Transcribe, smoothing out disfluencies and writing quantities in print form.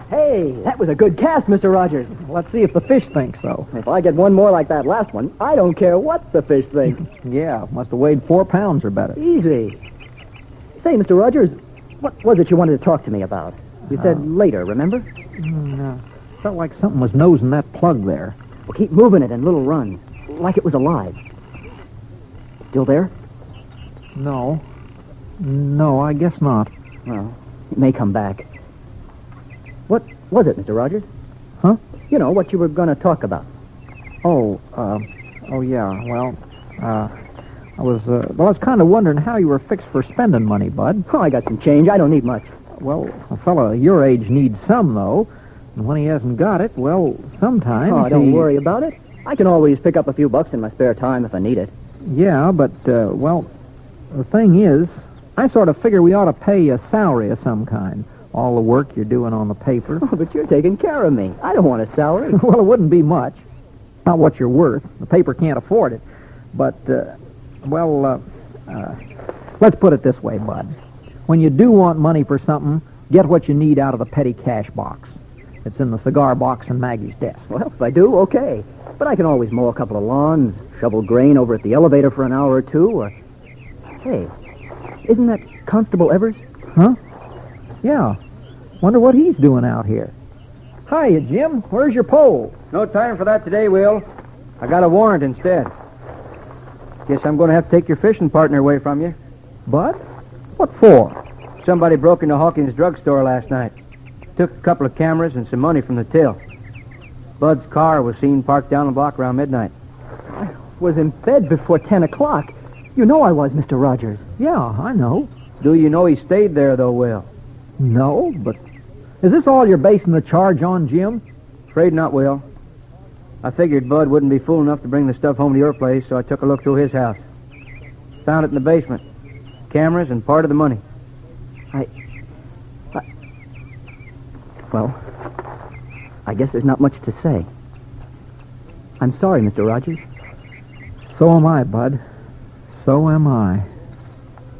Hey, that was a good cast, Mr. Rogers. Let's see if the fish think so. If I get one more like that last one, I don't care what the fish think. Yeah, must have weighed 4 pounds or better. Easy. Say, Mr. Rogers, what was it you wanted to talk to me about? You said later, remember? Felt like something was nosing that plug there. Well, keep moving it in little runs, like it was alive. Still there? No, I guess not. Well, it may come back. What was it, Mr. Rogers? Huh? You know, what you were going to talk about. Oh, yeah, well, I was kind of wondering how you were fixed for spending money, Bud. Oh, I got some change. I don't need much. Well, a fellow your age needs some, though. And when he hasn't got it, well, sometimes don't worry about it. I can always pick up a few bucks in my spare time if I need it. Yeah, but, well, the thing is, I sort of figure we ought to pay you a salary of some kind. All the work you're doing on the paper. Oh, but you're taking care of me. I don't want a salary. Well, it wouldn't be much. Not what you're worth. The paper can't afford it. But, let's put it this way, Bud. When you do want money for something, get what you need out of the petty cash box. It's in the cigar box in Maggie's desk. Well, if I do, okay. But I can always mow a couple of lawns, shovel grain over at the elevator for an hour or two, or... Hey, isn't that Constable Evers? Huh? Yeah. Wonder what he's doing out here. Hiya, Jim. Where's your pole? No time for that today, Will. I got a warrant instead. Guess I'm going to have to take your fishing partner away from you. Bud? What for? Somebody broke into Hawkins' drugstore last night. Took a couple of cameras and some money from the till. Bud's car was seen parked down the block around midnight. I was in bed before 10 o'clock. You know I was, Mr. Rogers. Yeah, I know. Do you know he stayed there, though, Will? No, but... Is this all you're basing the charge on, Jim? Afraid not, Will. I figured Bud wouldn't be fool enough to bring the stuff home to your place, so I took a look through his house. Found it in the basement. Cameras and part of the money. Well, I guess there's not much to say. I'm sorry, Mr. Rogers. So am I, Bud. So am I.